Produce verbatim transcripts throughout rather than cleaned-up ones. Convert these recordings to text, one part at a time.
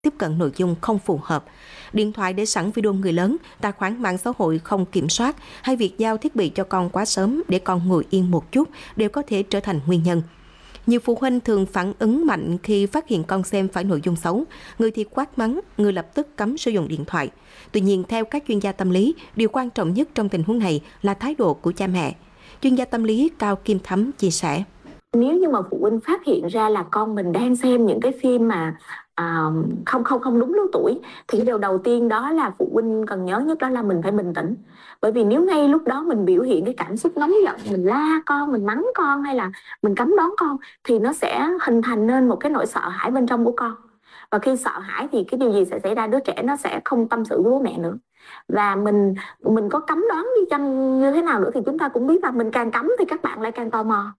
tiếp cận nội dung không phù hợp. Điện thoại để sẵn video người lớn, tài khoản mạng xã hội không kiểm soát hay việc giao thiết bị cho con quá sớm để con ngồi yên một chút đều có thể trở thành nguyên nhân. Nhiều phụ huynh thường phản ứng mạnh khi phát hiện con xem phải nội dung xấu. Người thì quát mắng, người lập tức cấm sử dụng điện thoại. Tuy nhiên, theo các chuyên gia tâm lý, điều quan trọng nhất trong tình huống này là thái độ của cha mẹ. Chuyên gia tâm lý Cao Kim Thắm chia sẻ. Nếu như mà phụ huynh phát hiện ra là con mình đang xem những cái phim mà à, không không không đúng lứa tuổi, thì điều đầu tiên đó là phụ huynh cần nhớ nhất đó là mình phải bình tĩnh. Bởi vì nếu ngay lúc đó mình biểu hiện cái cảm xúc nóng giận, mình la con, mình mắng con hay là mình cấm đón con, thì nó sẽ hình thành nên một cái nỗi sợ hãi bên trong của con. Và khi sợ hãi thì cái điều gì sẽ xảy ra? Đứa trẻ nó sẽ không tâm sự với bố mẹ nữa. Và mình mình có cấm đoán đi chăng như thế nào nữa thì chúng ta cũng biết, và mình càng cấm thì các bạn lại càng tò mò.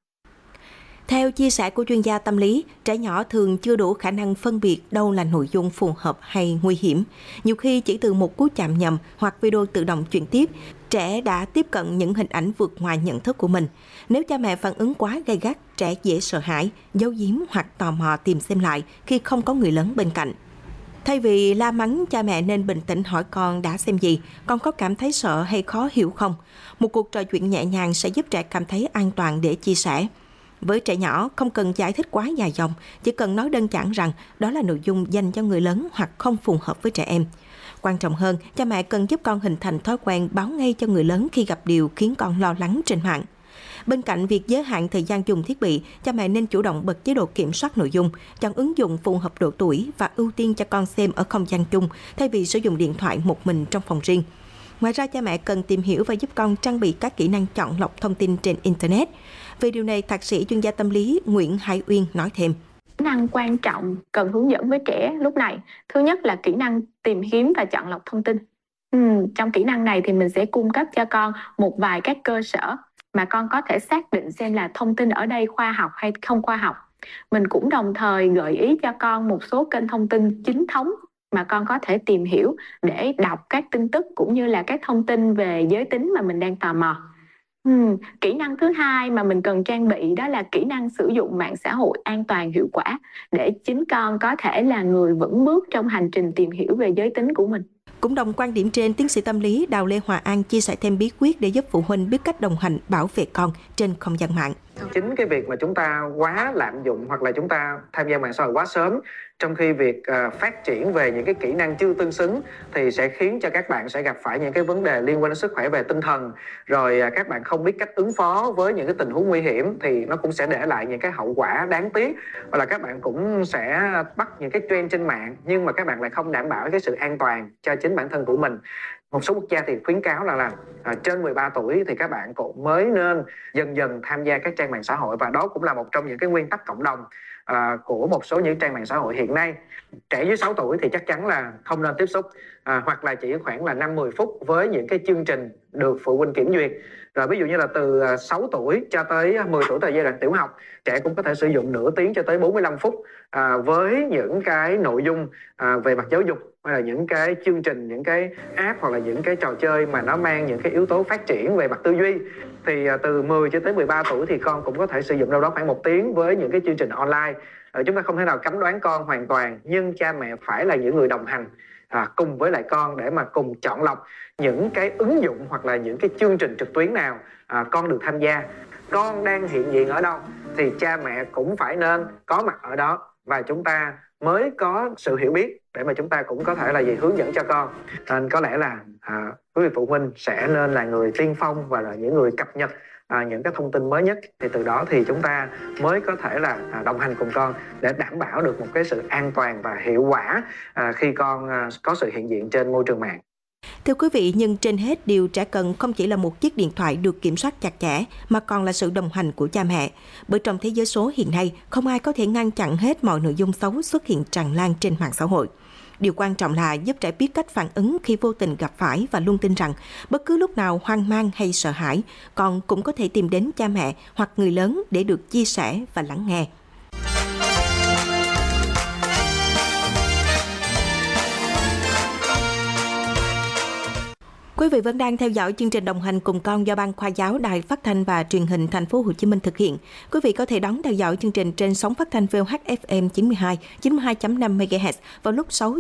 Theo chia sẻ của chuyên gia tâm lý, trẻ nhỏ thường chưa đủ khả năng phân biệt đâu là nội dung phù hợp hay nguy hiểm. Nhiều khi chỉ từ một cú chạm nhầm hoặc video tự động chuyển tiếp, trẻ đã tiếp cận những hình ảnh vượt ngoài nhận thức của mình. Nếu cha mẹ phản ứng quá gay gắt, trẻ dễ sợ hãi, giấu giếm hoặc tò mò tìm xem lại khi không có người lớn bên cạnh. Thay vì la mắng, cha mẹ nên bình tĩnh hỏi con đã xem gì, con có cảm thấy sợ hay khó hiểu không? Một cuộc trò chuyện nhẹ nhàng sẽ giúp trẻ cảm thấy an toàn để chia sẻ. Với trẻ nhỏ, không cần giải thích quá dài dòng, chỉ cần nói đơn giản rằng đó là nội dung dành cho người lớn hoặc không phù hợp với trẻ em. Quan trọng hơn, cha mẹ cần giúp con hình thành thói quen báo ngay cho người lớn khi gặp điều khiến con lo lắng trên mạng. Bên cạnh việc giới hạn thời gian dùng thiết bị, cha mẹ nên chủ động bật chế độ kiểm soát nội dung, chọn ứng dụng phù hợp độ tuổi và ưu tiên cho con xem ở không gian chung thay vì sử dụng điện thoại một mình trong phòng riêng. Ngoài ra, cha mẹ cần tìm hiểu và giúp con trang bị các kỹ năng chọn lọc thông tin trên Internet. Về điều này, thạc sĩ chuyên gia tâm lý Nguyễn Hải Uyên nói thêm. Kỹ năng quan trọng cần hướng dẫn với trẻ lúc này. Thứ nhất là kỹ năng tìm kiếm và chọn lọc thông tin. Ừ, trong kỹ năng này thì mình sẽ cung cấp cho con một vài các cơ sở mà con có thể xác định xem là thông tin ở đây khoa học hay không khoa học. Mình cũng đồng thời gợi ý cho con một số kênh thông tin chính thống mà con có thể tìm hiểu để đọc các tin tức cũng như là các thông tin về giới tính mà mình đang tò mò. Hmm, kỹ năng thứ hai mà mình cần trang bị đó là kỹ năng sử dụng mạng xã hội an toàn hiệu quả để chính con có thể là người vững bước trong hành trình tìm hiểu về giới tính của mình. Cũng đồng quan điểm trên, tiến sĩ tâm lý Đào Lê Hòa An chia sẻ thêm bí quyết để giúp phụ huynh biết cách đồng hành bảo vệ con trên không gian mạng. Chính cái việc mà chúng ta quá lạm dụng hoặc là chúng ta tham gia mạng xã hội quá sớm, trong khi việc uh, phát triển về những cái kỹ năng chưa tương xứng thì sẽ khiến cho các bạn sẽ gặp phải những cái vấn đề liên quan đến sức khỏe về tinh thần, rồi uh, các bạn không biết cách ứng phó với những cái tình huống nguy hiểm thì nó cũng sẽ để lại những cái hậu quả đáng tiếc, hoặc là các bạn cũng sẽ bắt những cái trend trên mạng nhưng mà các bạn lại không đảm bảo cái sự an toàn cho chính bản thân của mình. Một số quốc gia thì khuyến cáo là, là à, trên mười ba tuổi thì các bạn cũng mới nên dần dần tham gia các trang mạng xã hội, và đó cũng là một trong những cái nguyên tắc cộng đồng à, của một số những trang mạng xã hội hiện nay. Trẻ dưới sáu tuổi thì chắc chắn là không nên tiếp xúc, à, hoặc là chỉ khoảng là năm đến mười phút với những cái chương trình được phụ huynh kiểm duyệt. Rồi ví dụ như là từ sáu tuổi cho tới mười tuổi, tại giai đoạn tiểu học, trẻ cũng có thể sử dụng nửa tiếng cho tới bốn mươi lăm phút à, với những cái nội dung à, về mặt giáo dục, hay là những cái chương trình, những cái app hoặc là những cái trò chơi mà nó mang những cái yếu tố phát triển về mặt tư duy. Thì à, từ mười cho tới mười ba tuổi thì con cũng có thể sử dụng đâu đó khoảng một tiếng với những cái chương trình online. À, chúng ta không thể nào cấm đoán con hoàn toàn, nhưng cha mẹ phải là những người đồng hành À, cùng với lại con để mà cùng chọn lọc những cái ứng dụng hoặc là những cái chương trình trực tuyến nào à, con được tham gia. Con đang hiện diện ở đâu thì cha mẹ cũng phải nên có mặt ở đó, và chúng ta mới có sự hiểu biết để mà chúng ta cũng có thể là gì hướng dẫn cho con. Nên có lẽ là à, quý vị phụ huynh sẽ nên là người tiên phong và là những người cập nhật À, những cái thông tin mới nhất, thì từ đó thì chúng ta mới có thể là à, đồng hành cùng con để đảm bảo được một cái sự an toàn và hiệu quả à, khi con à, có sự hiện diện trên môi trường mạng. Thưa quý vị, nhưng trên hết điều trẻ cần không chỉ là một chiếc điện thoại được kiểm soát chặt chẽ mà còn là sự đồng hành của cha mẹ. Bởi trong thế giới số hiện nay, không ai có thể ngăn chặn hết mọi nội dung xấu xuất hiện tràn lan trên mạng xã hội. Điều quan trọng là giúp trẻ biết cách phản ứng khi vô tình gặp phải, và luôn tin rằng bất cứ lúc nào hoang mang hay sợ hãi, con cũng có thể tìm đến cha mẹ hoặc người lớn để được chia sẻ và lắng nghe. Quý vị vẫn đang theo dõi chương trình Đồng hành cùng con do Ban Khoa giáo Đài Phát thanh và Truyền hình Thành phố Hồ Chí Minh thực hiện. Quý vị có thể đón theo dõi chương trình trên sóng phát thanh vê o hát ép em chín mươi hai, chín mươi hai chấm năm mê ga héc vào lúc sáu